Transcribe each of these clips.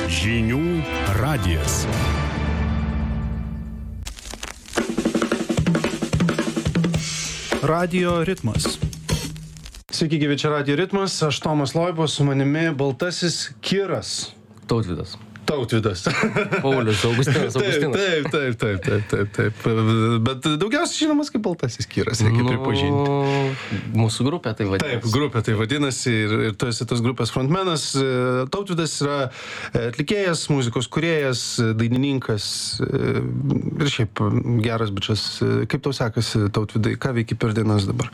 Žinių radijas. Radio ritmas. Sveiki, gyvi, čia Radio ritmas. Aš Tomas Loibas, su manimi Baltasis Kiras. Tautvydas. Paulius Augustinas. Taip. Bet daugiausiai žinomas kaip Baltasis Kiras, reikia pripažinti. Mūsų grupė tai vadinasi. Taip, grupė tai vadinasi ir tu esi tos grupės frontmenas. Tautvydas yra atlikėjas, muzikos kūrėjas, dainininkas ir šiaip geras bičas. Kaip tau sekasi, Tautvydai, ką veiki per dienas dabar?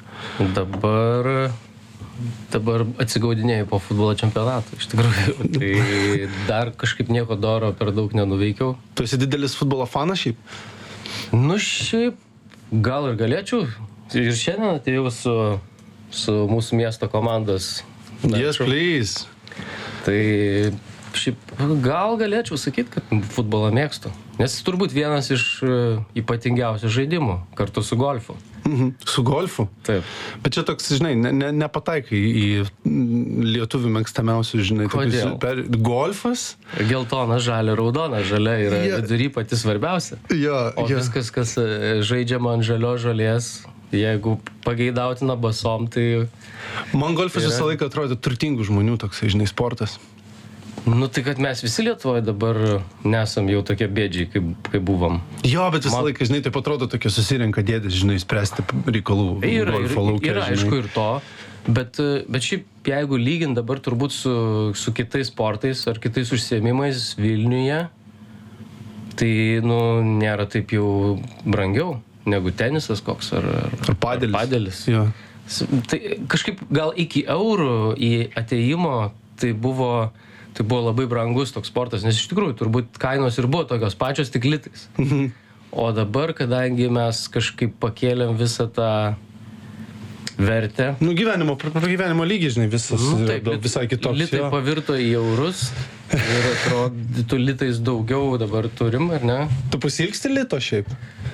Dabar atsigaudinėjau po futbolo čempionato, iš tikrųjų. Tai dar kažkaip nieko doro per daug nenuveikiau. Tu esi didelis futbolo fanas šiaip? Nu šiaip, gal ir galėčiau. Ir šiandien atėjau su mūsų miesto komandos. Yes, please. Tai šiaip gal galėčiau sakyti, kad futbolą mėgstu. Nes turbūt vienas iš ypatingiausių žaidimų, kartu su golfu. Su golfu? Taip. Bet čia toks, žinai, nepataikai į lietuvių mėgstamiausių, žinai. Kodėl? Golfas? Geltona, žalia, raudona. Žalia yra vidury pati svarbiausia. O viskas, kas žaidžiama ant žalios žolės, jeigu pageidautina basom, tai... Man golfas visą laiką atrodė turtingų žmonių toks, žinai, sportas. Nu tai kad mes visi Lietuvoje dabar nesam jau tokie bėdžiai, kaip buvom. Jo, bet visą laiką, žinai, taip atrodo tokie susirenka dėdės, žinai, spręsti reikalų golfo lauke. Yra aišku ir to, bet šiaip jeigu lygint dabar turbūt su kitais sportais ar kitais užsiėmimais Vilniuje, tai nėra taip jau brangiau negu tenisas koks ar padelis. Jo. Tai kažkaip gal iki eurų į atėjimo tai buvo labai brangus toks sportas, nes iš tikrųjų turbūt kainos ir buvo tokios pačios, tik litais. O dabar, kadangi mes kažkaip pakėlėm visą tą vertę... Gyvenimo lygį, žinai, visai kitoks. Litai pavirto į eurus ir atrodytų litais daugiau dabar turim, ar ne? Tu pasiilgsti lito šiaip?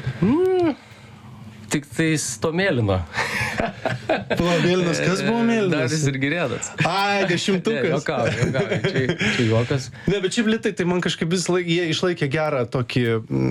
Tik tais to mėlyno. Mėlynas, kas buvo mėlynas? Daris ir Girėnas. Ai, 10. Čia juokas. Ne, bet šiaip litai, tai man kažkaip visą laiką, jie išlaikė gerą tokį,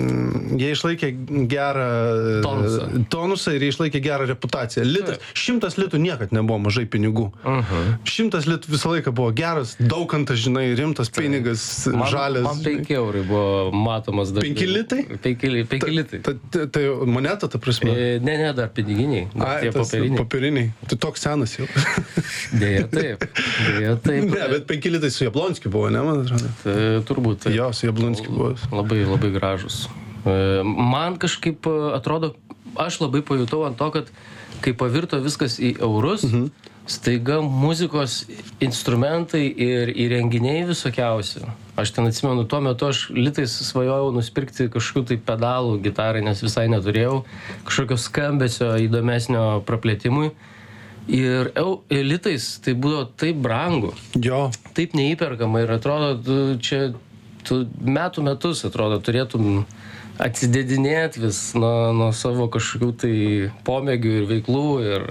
tonusą ir jie išlaikė gerą reputaciją. 100 litų niekad nebuvo mažai pinigų. 100 litų visą laiką buvo geras, daukantas, žinai, rimtas pinigas, žalias. Man 5 eurai buvo matomas dar. 5 litai? 5 litai. Tai moneta, ta prasme? Ne, dar piniginiai. Ai, tas papiriniai. Tu toks senas jau. Dėja taip. Ne, bet 5 litai su Jablonskiu buvo, ne, man atrodo? Turbūt. Jo, su Jablonskiu buvo. Labai, labai gražus. Man kažkaip atrodo, aš labai pajutau ant to, kad kai pavirto viskas į eurus, staiga muzikos instrumentai ir įrenginiai visokiausi. Aš ten atsimenu, tuo metu aš litais svajojau nusipirkti kažkokių tai pedalų gitarai, nes visai neturėjau kažkokio skambesio įdomesnio praplėtimui. Ir litais tai būdavo taip brangu, taip neįperkama ir atrodo, tu metų metus atrodo turėtum atsidėdinėti vis nuo savo kažkokių tai pomėgių ir veiklų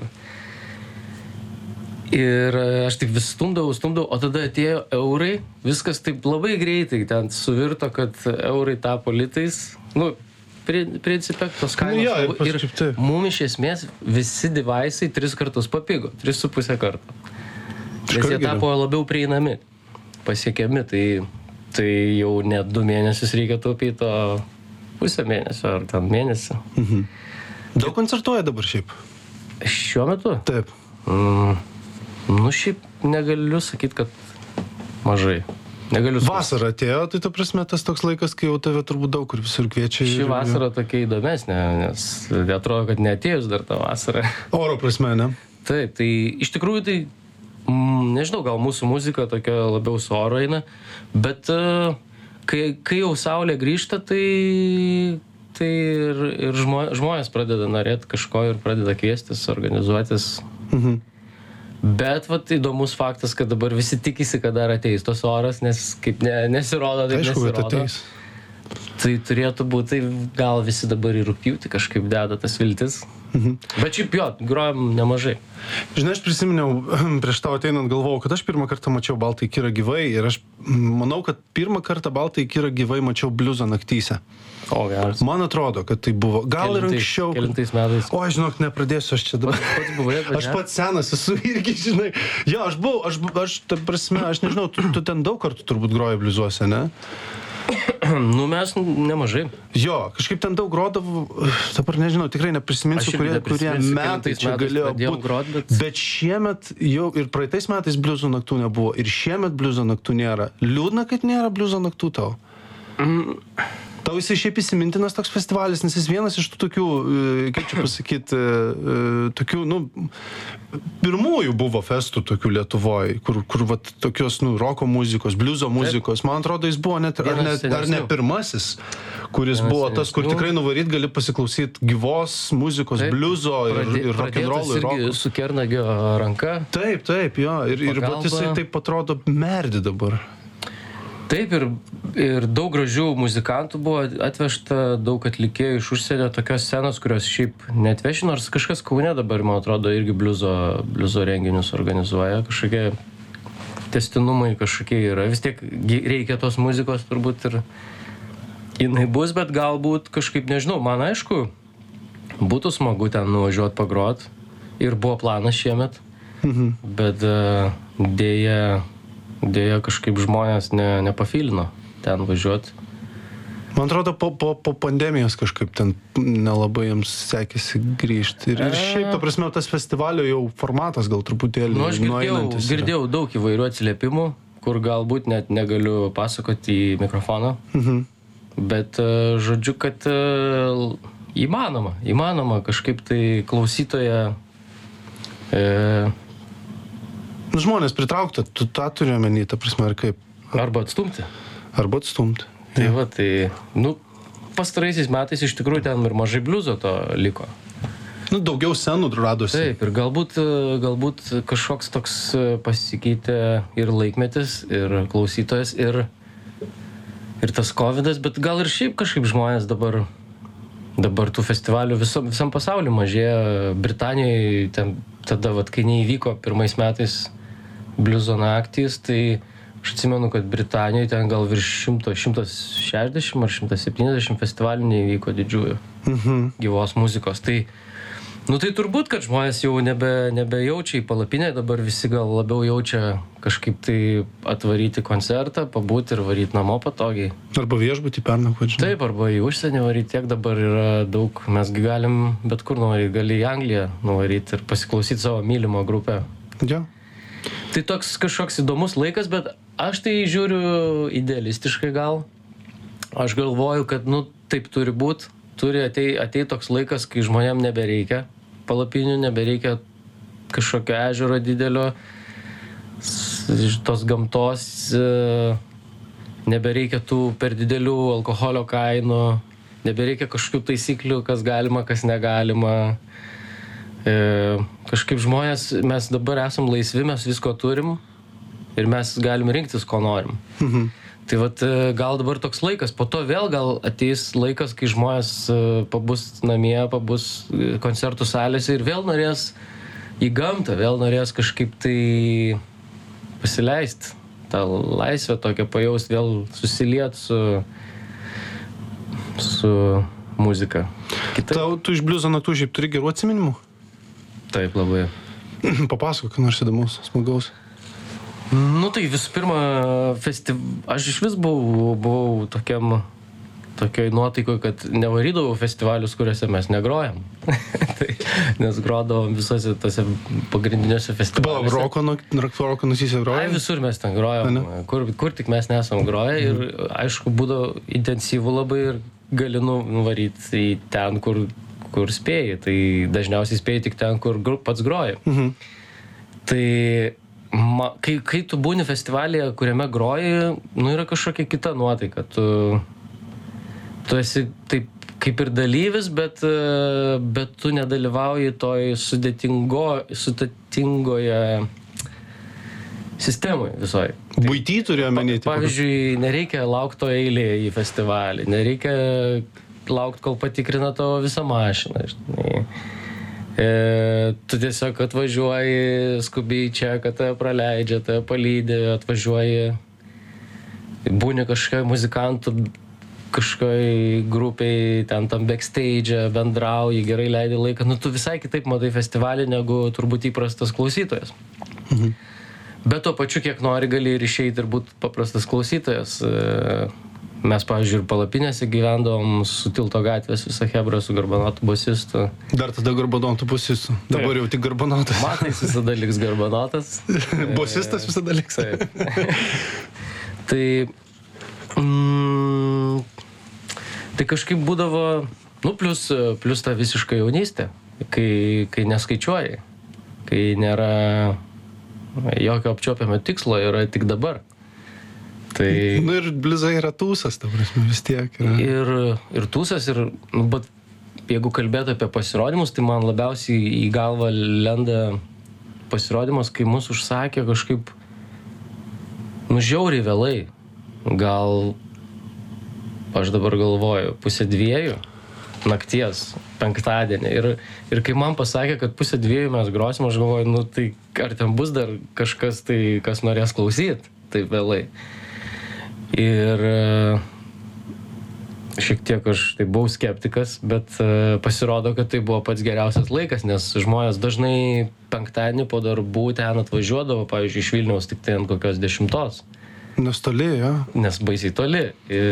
ir aš taip vis stumdavau, o tada atėjo eurai, viskas taip labai greitai ten suvirto, kad eurai tapo litais. Principe, tos kainos. Ir mum iš esmės visi devaisai 3 kartus papigo, 3,5 karto. Nes jie tapo labiau prieinami, pasiekiami, tai jau net 2 mėnesius reikia taupyti, o pusę mėnesio ar ten mėnesį. Daug koncertuoja dabar šiaip? Šiuo metu? Taip. Šiaip negaliu sakyti, kad mažai. Vasara atėjo, tai ta prasme tas toks laikas, kai jau tave turbūt daug kur visur kviečia. Ši vasara tokia įdomesnė, nes atrodo, kad neatėjus dar tą vasarą. Oro prasme, ne? Taip, tai iš tikrųjų tai, nežinau, gal mūsų muzika tokia labiau su oro eina, bet kai jau saulė grįžta, tai ir žmonės pradeda norėti kažko ir pradeda kviestis, organizuotis. Bet įdomus faktas, kad dabar visi tikisi, kad dar ateis tos oras, nes kaip nesirodo, taip aišku, nesirodo. Tai turėtų būti, tai gal visi dabar į rugpjūtį kažkaip deda tas viltis. Bet šiaip jo, grojam nemažai. Žinai, aš prisiminiau, prieš tau ateinant galvojau, kad aš pirmą kartą mačiau Baltąjį kirą gyvai ir aš manau, kad pirmą kartą Baltąjį kirą gyvai mačiau bliuzo naktyse. O, geras. Man atrodo, kad tai buvo. Gal ir anksčiau. Kelintais metais. O, žinok, nepradėsiu, aš čia dabar. Pats buvai atvažiavęs? Aš pats senas esu irgi, žinai. Jo, aš ta prasme, aš nežinau, tu ten daug kartų turbūt groji bliuzuose, ne? Nu, mes nemažai. Jo, kažkaip ten daug grodavau, dabar nežinau, tikrai neprisiminsiu, kurie metai čia galėjo būti. Bet šiemet jau ir praeitais metais bliuzo naktų nebuvo, ir šiemet bliuzo naktų nėra. Liūdna, kad nėra bliuzo naktų tau. Tau jisai šiaip įsimintinas toks festivalis, nes jis vienas iš tų tokių, kaip čia pasakyti, tokių, pirmųjų buvo festų tokių Lietuvoj, kur vat tokios, roko muzikos, bliuzo muzikos. Man atrodo, jis buvo net, ar ne pirmasis, kuris buvo tas, kur tikrai nuvaryt gali pasiklausyti gyvos muzikos, bliuzo ir rock'n'roll ir roko. Su Kernagio ranka. Taip, jo, ir vat jisai taip atrodo merdi dabar. Taip, ir daug gražių muzikantų buvo atvežta, daug atlikėjų iš užsienio, tokios scenos, kurios šiaip neatveši, nors kažkas Kaune dabar, man atrodo, irgi bliuzo renginius organizuoja, kažkokie testinumai kažkokie yra, vis tiek reikia tos muzikos turbūt ir jinai bus, bet galbūt kažkaip, nežinau, man aišku, būtų smagu ten nuvažiuoti pagrot ir buvo planas šiemet, bet dėja kažkaip žmonės nepafilino ten važiuoti. Man atrodo, po pandemijos kažkaip ten nelabai jiems sekėsi grįžti. Ir šiaip, ta prasme, tas festivalio jau formatas gal truputėlį nueinantis. Aš girdėjau daug įvairių atsiliepimų, kur galbūt net negaliu pasakoti į mikrofoną. Bet žodžiu, kad įmanoma kažkaip tai klausytoje žmonės pritraukti, tu tą turi omeny, ta prasme, ar kaip? Arba atstumti. Tai va, pastaraisiais metais iš tikrųjų ten ir mažai bliuzo to liko. Daugiau scenų radosi. Taip, ir galbūt kažkoks toks pasikeitė ir laikmetis, ir klausytojas, ir tas covidas, bet gal ir šiaip kažkaip žmonės dabar tų festivalių visam pasauliu mažėja. Britanijoje ten tada, kai neįvyko pirmais metais bliuzo naktys, tai aš atsimenu, kad Britanijoje ten gal virš 160 ar 170 festivalių neįvyko didžiųjų gyvos muzikos. Tai turbūt, kad žmonės jau nebejaučia į palapinę, dabar visi gal labiau jaučia kažkaip tai atvaryti koncertą, pabūti ir varyti namo patogiai. Arba viešbutį pernakvoti, žinai. Taip, arba į užsienį varyti, tiek dabar yra daug, mesgi galim bet kur nuvaryti, gali į Angliją nuvaryti ir pasiklausyti savo mylimo grupę. Jo. Tai toks kažkoks įdomus laikas, bet aš tai žiūriu idealistiškai gal. Aš galvoju, kad taip turi būti. Turi ateit toks laikas, kai žmonėm nebereikia palapinių, nebereikia kažkokio ežero didelio, tos gamtos, nebereikia tų per didelių alkoholio kainų, nebereikia kažkokių taisyklių, kas galima, kas negalima. Kažkaip žmonės, mes dabar esam laisvi, mes visko turim ir mes galim rinktis, ko norim. Tai vat gal dabar toks laikas, po to vėl gal ateis laikas, kai žmonės pabus namie, pabus koncertų salėse ir vėl norės į gamtą, vėl norės kažkaip tai pasileisti, tą laisvę tokią pajaust, vėl susiliet su muzika. Tu iš bliuzo naktų šiaip turi gerų atsiminimų? Taip, labai. Papasakok, nors įdomus, smagaus. Tai visų pirma, aš iš vis buvau tokioj nuotaikoj, kad nevarydavau festivalius, kuriuose mes negrojam. Nes grodavom visose tose pagrindiniuose festivaliuose. Roko nusyse grojam? Visur mes ten grojam, kur tik mes nesam groję ir aišku, būdavo intensyvų labai ir gali nuvaryti į ten, kur spėjai. Tai dažniausiai spėjai tik ten, kur pats groji. Tai kai tu būni festivalyje, kuriame groji, yra kažkokia kita nuotaika. Tu esi taip kaip ir dalyvis, bet tu nedalyvauji toj sudėtingoje sistemoje visoje. Buity turiu omeny. Pavyzdžiui, nereikia laukti to eilėje į festivalį, nereikia laukti, kol patikrina tavo visą mašiną. Žinai. Tu tiesiog atvažiuoji, skubiai čia, kad tave praleidžia, tave palydė, atvažiuoji, būni kažkokiai muzikantų, kažkokiai grupiai, ten tam backstage, bendrauji, gerai leidi laiką. Nu, tu visai kitaip matai festivalį, negu turbūt įprastas klausytojas. Bet tuo pačiu, kiek nori, gali ir išeiti ir būti paprastas klausytojas. Mes, pavyzdžiui, ir palapinėse gyvendavom su Tilto gatvės visą hebrą, su Garbanotu bosistu. Dar tada Garbanotu bosistu. Dabar jau tik Garbanotas. Matais visada liks Garbanotas. Bosistas visada liks. Tai kažkaip būdavo, nu, plus ta visiška jaunystė, kai neskaičiuoji, kai nėra jokio apčiuopiamo tikslo, yra tik dabar. Tai... Nu ir blizai yra tūsas, ta prasme, vis tiek yra. Ir tūsas, nu, bet jeigu kalbėtų apie pasirodymus, tai man labiausiai į galvą lenda pasirodymas, kai mus užsakė kažkaip, nu, žiauriai vėlai. Gal, aš dabar galvoju, 1:30 nakties, penktadienį. Ir kai man pasakė, kad 1:30 mes grosim, aš galvoju, nu tai ar ten bus dar kažkas, tai kas norės klausyti taip vėlai. Ir šiek tiek aš tai buvau skeptikas, bet pasirodo, kad tai buvo pats geriausias laikas, nes žmonės dažnai penktadienį po darbų ten atvažiuodavo, pavyzdžiui, iš Vilniaus tik tai ant kokios 10. Nes toli, jo. Nes baisiai toli.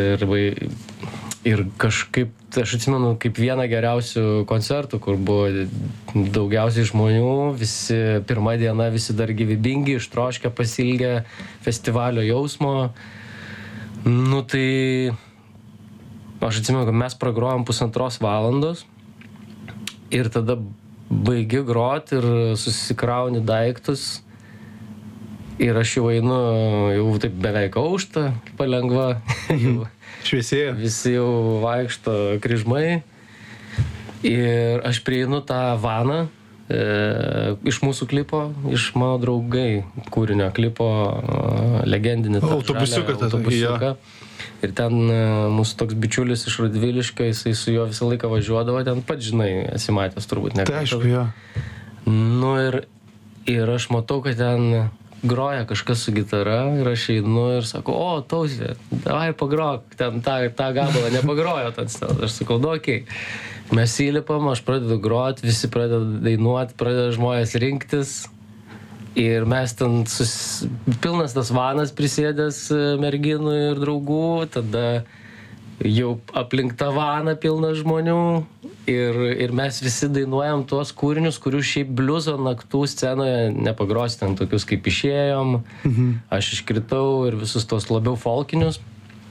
Ir kažkaip, aš atsimenu, kaip vieną geriausių koncertų, kur buvo daugiausiai žmonių, visi pirmą dieną, visi dar gyvybingi, ištroškę, pasilgę festivalio jausmo. Nu tai, aš atsimenu, kad mes pragrojom 1,5 valandos ir tada baigi grot ir susikrauni daiktus. Ir aš jau einu, jau taip beveik aušta, palengva. Šviesėja. Visi jau vaikšto kryžmai. Ir aš prieinu tą vaną iš mūsų klipo, iš mano draugai kūrinio klipo, legendinį autobusiuką. Ir ten mūsų toks bičiulis iš Radviliškio, jisai su juo visą laiką važiuodavo, ten pat, žinai, esi matęs turbūt ne. Tai aišku, jo. Nu ir aš matau, kad ten groja kažkas su gitara ir aš einu ir sakau, o, Tausė, davai pagrok, ten tą gabalą nepagrojo ten stel. Aš sakau, nu, okei. Mes įlipam, aš pradedu grot, visi pradeda dainuoti, pradeda žmonės rinktis ir mes ten pilnas tas vanas prisėdęs merginų ir draugų, tada jau aplink tą vaną pilna žmonių ir mes visi dainuojam tuos kūrinius, kurių šiaip bliuzo naktų scenoje nepagrosi, ten tokius kaip Išėjom, Aš iškritau ir visus tos labiau folkinius.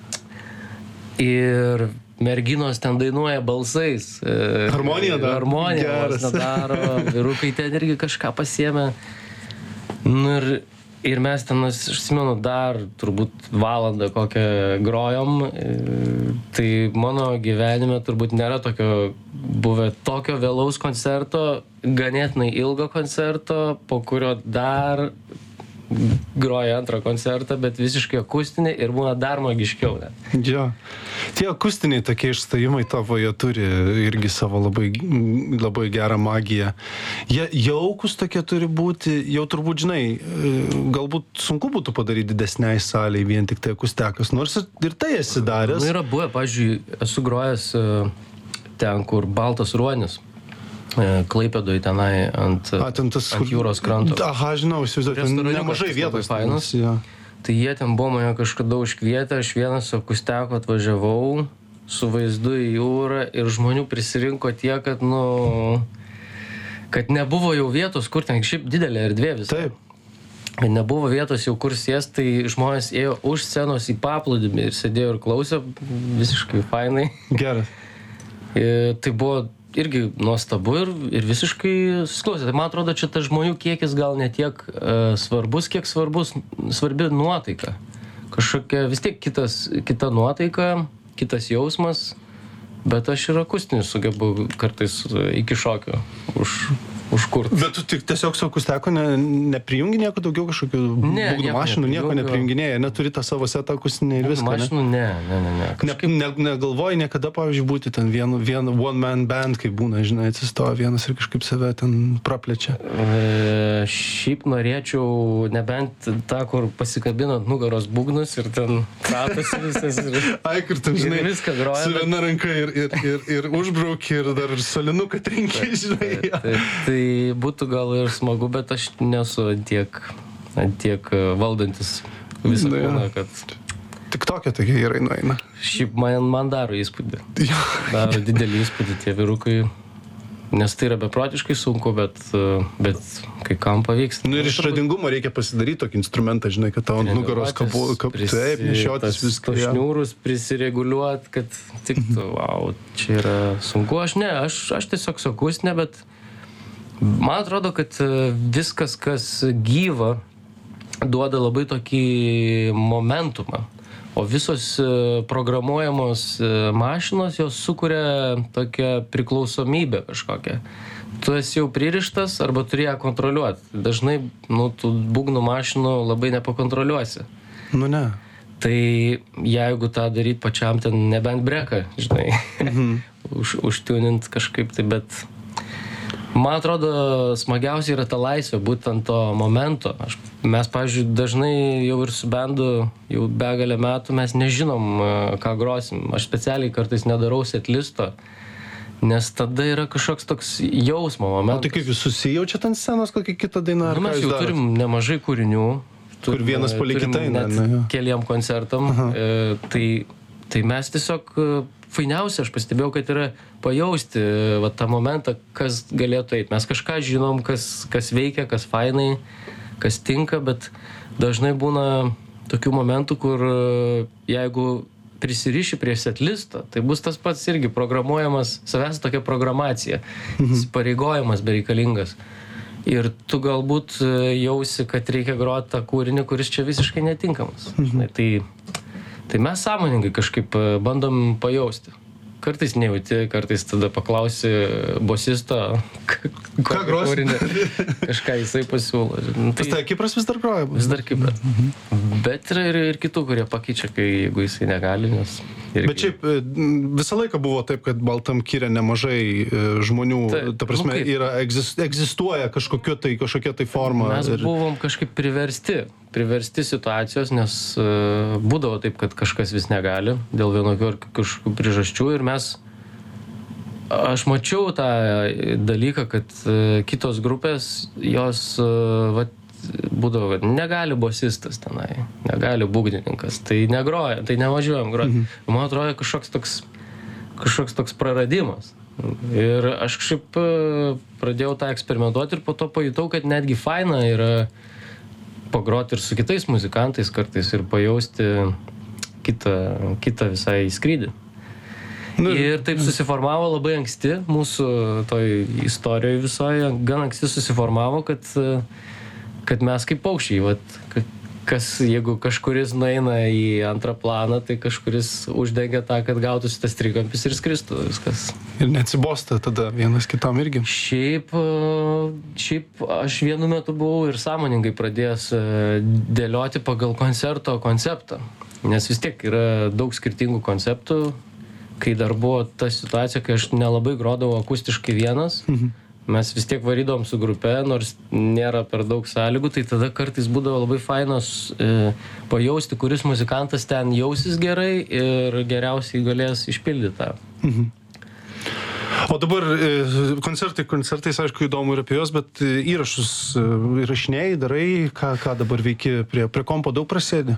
Ir merginos ten dainuoja balsais. Harmonija dar. Harmonija daro, vyrukai ten irgi kažką pasiėmė. Nu ir mes ten, aš atsimenu, dar turbūt valandą kokią grojom. Tai mano gyvenime turbūt nėra tokio buvę tokio vėlaus koncerto, ganėtinai ilgo koncerto, po kurio dar groja antrą koncertą, bet visiškai akustinį ir būna dar magiškiau. Jo. Tie akustiniai tokie išstojimai tavo, jie turi irgi savo labai, labai gerą magiją. Jie jaukus tokie turi būti, jau turbūt, žinai, galbūt sunku būtų padaryti didesniai saliai vien tik tai akustekas, nors ir tai esi daręs. Nu, yra buvę, pavyzdžiui, esu grojęs ten, kur Baltas ruonis. Klaipėdoj tenai ant jūros kranto. Aha, žinau, įsivaizduoju, nemažai vietos. Tai jie ten buvo mane kažkada užkvietę, aš vienas su akusteko atvažiavau su vaizdu į jūrą ir žmonių prisirinko tiek, kad, nu, kad nebuvo jau vietos, kur ten šiaip didelė erdvė visą. Taip. Kad nebuvo vietos jau kur sėst, tai žmonės ėjo už scenos į paplūdimį ir sėdėjo ir klausė visiškai fainai. Geras. Tai buvo irgi nuostabu ir visiškai susiklausė. Tai man atrodo, čia tas žmonių kiekis gal ne tiek svarbus, kiek svarbi nuotaika. Kažkokia vis tiek kita nuotaika, kitas jausmas, bet aš ir akustinį sugebu kartais iki šokio užkurt. Bet tu tik tiesiog su akusteko neprijungi nieko daugiau kažkokių būgnų mašinų, nieko neprijunginėja, neturi tą savo setą akustinį ir viską, mašinų, ne. Negalvoji niekada, pavyzdžiui, būti ten one man band, kai būna, žinai, atsistoja vienas ir kažkaip save ten praplečia. Šiaip norėčiau nebent tą, kur pasikabinant nugaros būgnus ir ten kratosi visas ir... Ai, kur ten, žinai, viską groja. Su viena ranka ir užbrauki ir dar solinuką trenki, žinai. Tai būtų gal ir smagu, bet aš nesu ant tiek valdantis visą kūną, kad... Tik tokia tokia gerai nueina. Šiaip man daro įspūdį. Daro didelį įspūdį tie vyrukai, nes tai yra beprotiškai sunku, bet kai kam pavyks. Nu ir išradingumo reikia pasidaryti tokį instrumentą, žinai, kad tavo nugaros taip, nešiotis viską. Šniūrus prisireguliuot, kad tiktų, wow, čia yra sunku. Aš tiesiog su akustinė, bet man atrodo, kad viskas, kas gyva, duoda labai tokį momentumą. O visos programuojamos mašinos, jos sukuria tokią priklausomybę kažkokią. Tu esi jau pririštas arba turi ją kontroliuoti. Dažnai, tų būgnų mašinų labai nepakontroliuosi. Nu ne. Tai jeigu tą daryt pačiam, ten nebent breką, žinai, užtiunint kažkaip tai, bet... Man atrodo, smagiausia yra ta laisvė, būtent to momento. Mes, pavyzdžiui, dažnai jau ir su bendu, jau begalę metų mes nežinom, ką grosim. Aš specialiai kartais nedarau setlisto, nes tada yra kažkoks toks jausmo momentas. O tai kaip jūs susijaučiat ant scenos kokią kitą dainą? Mes jau turim nemažai kūrinių. Kur vienas palikitai, net keliam koncertam. Tai mes tiesiog... Fainiausia, aš pastebėjau, kad yra pajausti tą momentą, kas galėtų eiti. Mes kažką žinom, kas veikia, kas fainai, kas tinka, bet dažnai būna tokių momentų, kur jeigu prisiriši prie setlisto, tai bus tas pats irgi programuojamas, savęs tokia programacija, įsipareigojimas bereikalingas. Ir tu galbūt jausi, kad reikia groti tą kūrinį, kuris čia visiškai netinkamas. Tai mes sąmoningai kažkaip bandom pajausti. Kartais nejauti, kartais tada paklausi bosisto, ką grosi, kažką jisai pasiūlo. Tai Kipras vis dar groja? Vis dar Kipras. Bet yra ir kitų, kurie pakeičia, jeigu jisai negali, nes... Bet šiaip visą laiką buvo taip, kad Baltam Kire nemažai žmonių, ta prasme, egzistuoja kažkokia tai forma. Mes buvom kažkaip priversti situacijos, nes būdavo taip, kad kažkas vis negali dėl vienokių ar kažkokių priežasčių ir aš mačiau tą dalyką, kad kitos grupės, jos būdavo, kad negali bosistas tenai, negali būgnininkas, tai negroja, tai nevažiuojam groti. Man atrodo kažkoks toks praradimas. Ir aš kažkaip pradėjau tą eksperimentuoti ir po to pajutau, kad netgi faina yra pagroti ir su kitais muzikantais kartais ir pajausti kitą visai skrydį. Ir taip susiformavo labai anksti, mūsų toj istorijoje visoje, gan anksti susiformavo, kad mes kaip paukščiai, jeigu kažkuris nueina į antrą planą, tai kažkuris uždengia tą, kad gautųsi tas trikampis ir skristų viskas. Ir neatsibosta tada vienas kitam irgi? Šiaip aš vienu metu buvau ir sąmoningai pradėjęs dėlioti pagal koncerto konceptą, nes vis tiek yra daug skirtingų konceptų, kai dar buvo ta situacija, kai aš nelabai grodavau akustiškai vienas, mes vis tiek varydavom su grupe, nors nėra per daug sąlygų, tai tada kartais būdavo labai fainas pajausti, kuris muzikantas ten jausis gerai ir geriausiai galės išpildyti tą. O dabar koncertais, aišku, įdomu ir apie juos, bet įrašus įrašinėjai, darai, ką dabar veiki, prie kompo daug prasėdi?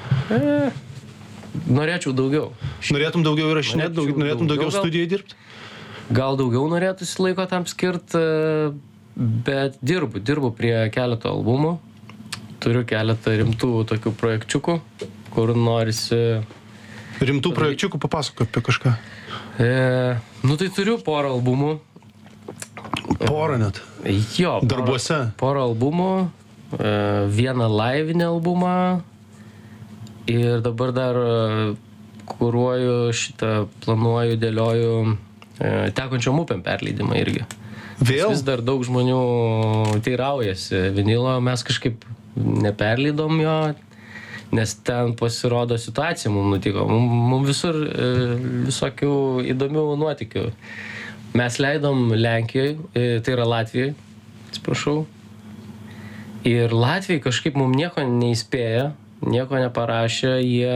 Norėčiau daugiau. Norėtum daugiau įrašinėti, norėtum daugiau studijai dirbti? Gal daugiau norėtųsi laiko tam skirti, bet dirbu prie keleto albumų. Turiu keletą rimtų tokių projekčiukų, kur norisi... Rimtų projekčiukų papasakok apie kažką. Tai turiu porą albumų. Porą net? Jo. Darbuose? Porą albumų, vieną livinį albumą ir dabar dar kuruoju planuoju, dėlioju Tekančiom upėm perleidimą irgi. Vėl? Vis dar daug žmonių teiraujasi vinilo, mes kažkaip neperleidom jo, nes ten pasirodo situacija mums nutiko. Mums visur visokių įdomių nuotykių. Mes leidom Lenkijoje, tai yra Latvijoje, atsiprašau. Ir Latvijai kažkaip mums nieko neįspėja, nieko neparašė, jie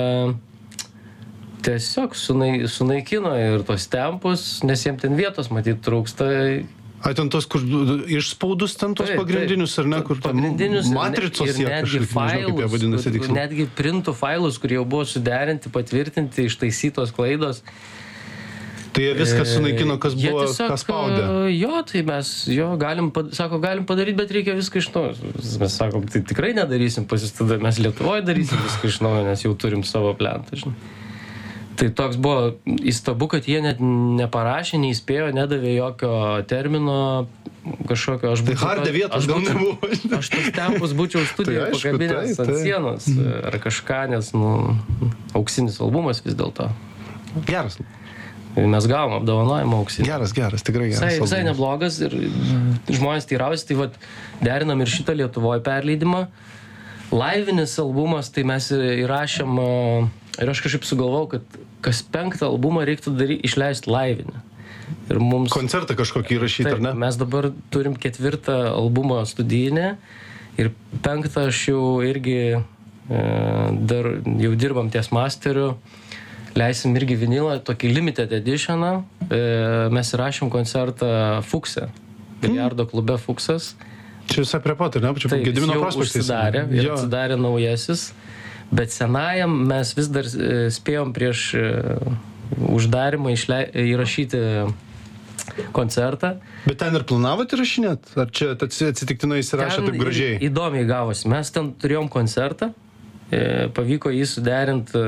tiesiog sunaikino ir tos tempus, nes jiems ten vietos matyt trūksta. A, ten tos, kur išspaudus ten tos pagrindinius, ar ne, kur pagrindinius matricos jie kažkaip, nežinau, kaip jie vadinasi tiksliai. Netgi printų failus, kur jau buvo suderinti, patvirtinti, ištaisytos klaidos. Tai jie viską sunaikino, kas buvo, kas spaudė. Jo, tai mes, galim padaryti, bet reikia viską iš naujo. Mes sakom, tai tikrai nedarysim, tada mes Lietuvoje darysim viską iš naujo, nes jau turim savo plentą, žinai. Tai toks buvo įstabu, kad jie net neparašė, neįspėjo, nedavė jokio termino kažkokio. Tai hardė vietos gal nebuvo. Aš tos tempus būčiau studijoje pakabinęs ant sienos ar kažką, nes, auksinis albumas vis dėlto. Geras. Mes gavom apdovanojimą auksinį. Geras, tikrai geras. Visai neblogas ir žmonės teirausi, tai vat derinam ir šitą Lietuvoje perleidimą. Laivinis albumas, tai mes įrašėm ir aš kažkaip sugalvojau, kad kas 5 albumą reiktų išleisti laivinį. Ir mums... Koncertą kažkokį įrašyti, ar ne? Mes dabar turim 4 albumą studijinę ir 5 aš jau irgi dar jau dirbam ties masteriu. Leisim irgi vinilą, tokį limited editioną. Mes įrašėm koncertą Fukse, Biliardo klube Fuksas. Čia visai prie pat, ne? Čia Gedimino prospektas. Atsidarė naujasis. Bet senajam mes vis dar spėjom prieš uždarimą įrašyti koncertą. Bet ten ir planavot įrašinėt? Ar čia atsitiktinai įsirašė taip gražiai? Įdomiai gavosi. Mes ten turėjom koncertą, pavyko jį suderinti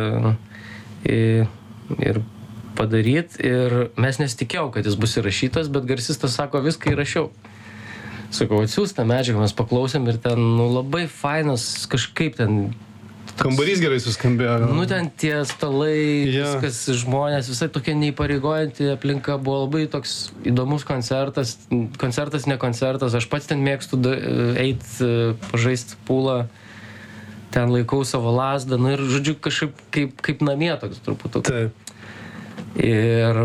ir padaryti. Ir mes nesitikėjau, kad jis bus įrašytas, bet garsistas sako, viską įrašiau. Sakau, atsiųstą medžiagą mes paklausėm ir ten labai fainas kažkaip ten... Kambarys gerai suskambėjo. Ten tie stalai, viskas, žmonės, visai tokia neįpareigojanti aplinka, buvo labai toks įdomus koncertas, ne koncertas, aš pats ten mėgstu eiti, pažaisti pūlą, ten laikau savo lazdą, ir žodžiu kažkaip kaip namie toks truputį. Taip. Ir